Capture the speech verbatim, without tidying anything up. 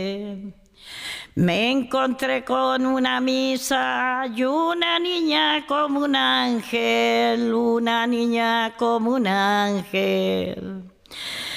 Me encontré con una misa y una niña como un ángel, una niña como un ángel.